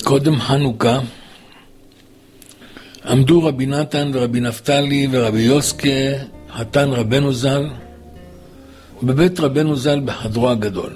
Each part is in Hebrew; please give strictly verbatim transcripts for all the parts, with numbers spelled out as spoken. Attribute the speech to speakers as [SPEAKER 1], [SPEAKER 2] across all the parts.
[SPEAKER 1] קודם חנוכה עמדו רבי נתן ורבי נפתלי ורבי יוסקה, חתן רבנו ז"ל, בבית רבנו ז"ל בחדרו הגדול.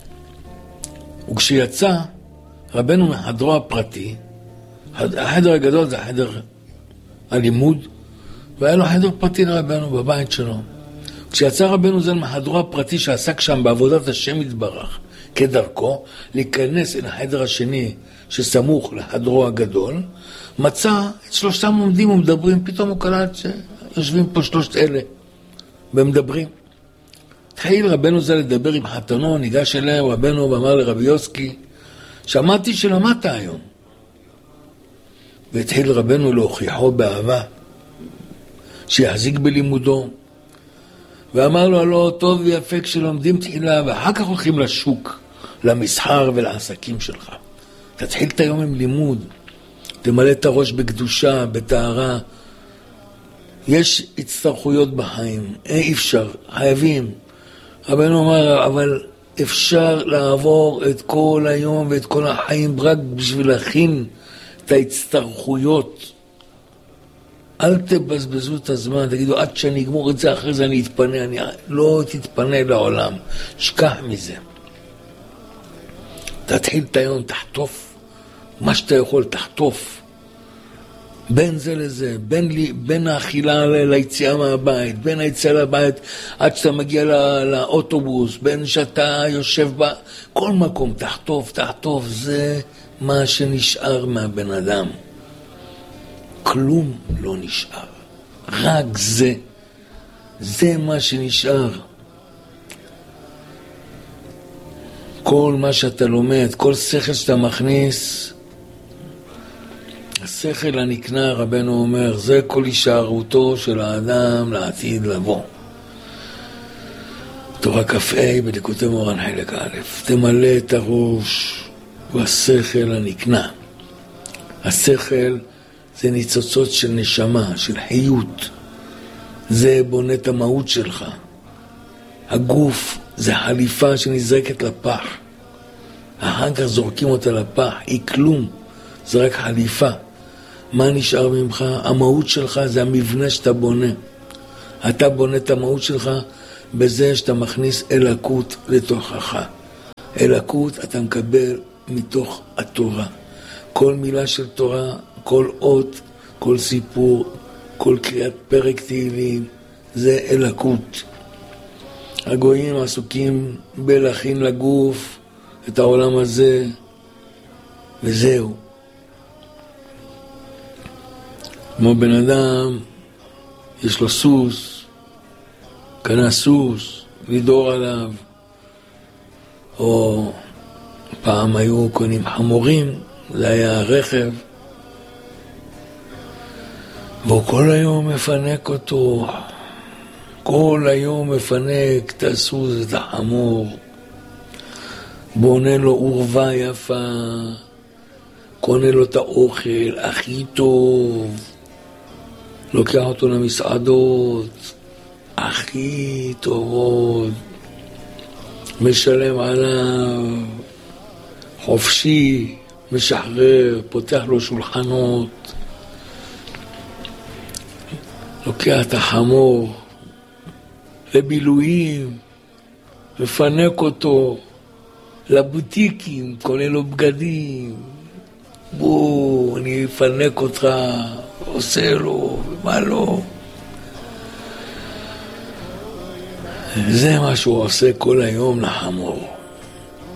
[SPEAKER 1] וכשיצא רבנו מחדרו הפרטי, החדר הגדול זה חדר הלימוד, והיה לו חדר פרטי לרבנו בבית שלו. כשיצא רבנו ז"ל מחדרו הפרטי שעסק שם בעבודת השם יתברך כדרכו, להיכנס אל החדר השני שסמוך לחדרו הגדול, מצא את שלושתם עומדים ומדברים, פתאום הוא קלט שיושבים פה שלושת אלה ומדברים. התחיל רבנו ז"ל לדבר עם חתנו, ניגש אליו רבנו ואמר לרבי יוסקי, שמעתי שלמדת היום. והתחיל רבנו להוכיחו באהבה שיחזיק בלימודו, ואמר לו, לא טוב ויפה כשלומדים תחילה ואחר כך הולכים לשוק, למסחר ולעסקים שלך. תתחיל את היום עם לימוד, תמלא את הראש בקדושה, בתארה. יש הצטרכויות בחיים, אי אפשר, חייבים. רבנו אומר, אבל אפשר לעבור את כל היום ואת כל החיים רק בשביל להכין את ההצטרכויות. אל תבזבזו את הזמן, תגידו, עד שאני אגמור את זה, אחרי זה אני אתפנה, אני לא תתפנה לעולם, שכח מזה. תתחיל את היום, תחטוף, מה שאתה יכול, תחטוף. בין זה לזה, בין, לי, בין האכילה ליציאה מהבית, בין היציאה לבית עד שאתה מגיע לא, לאוטובוס, בין שאתה יושב בה, כל מקום, תחטוף, תחטוף, זה מה שנשאר מהבן אדם. כלום לא נשאר, רק זה, זה מה שנשאר. כל מה שאתה לומד, כל שכל שאתה מכניס, השכל הנקנה, רבנו אומר, זה כל הישארותו של האדם לעתיד לבוא. תורה כ"ה בליקוטי מוהר"ן חלק א', תמלא את הראש והשכל הנקנה. השכל זה ניצוצות של נשמה, של חיות. זה בונה את המהות שלך. הגוף זה חליפה שנזרקת לפח. אחר כך זורקים אותה לפח, היא כלום. זה רק חליפה. מה נשאר ממך? המהות שלך זה המבנה שאתה בונה. אתה בונה את המהות שלך בזה שאתה מכניס אלוקות לתוכך. אלוקות אתה מקבל מתוך התורה. כל מילה של תורה, כל אות, כל סיפור, כל קריאת פרק תהילים, זה אלוקות. הגויים עסוקים בלהכין לגוף את העולם הזה, וזהו. כמו בן אדם, יש לו סוס, קנה סוס, לדור עליו, או פעם היו קונים חמורים, זה היה רכב, והוא כל היום מפנק אותו, כל היום מפנק את הסוס, את החמור, בונה לו עורבה יפה, קונה לו את האוכל הכי טוב, לוקח אותו למסעדות הכי טובות, משלם עליו, חופשי, משחרר, פותח לו שולחנות, לוקח את החמור לבילויים, מפנק אותו לבוטיקים, קונה לו בגדים, בוא, אני אפנק אותך, עושה לו, ומה לא. זה מה שהוא עושה כל היום לחמור.